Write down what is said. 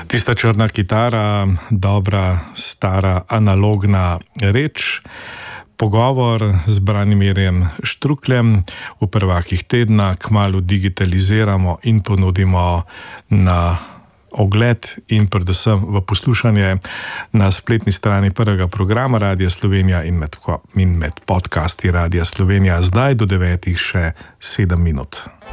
Tista črna kitara, dobra, stara, analogna reč. Pogovor z Branimirjem Štrukljem v prvakih tedna kmalu digitaliziramo in ponudimo na ogled in predvsem v poslušanje na spletni strani prvega programa Radia Slovenija in med podcasti Radia Slovenija. Zdaj do 9 še 7 minut.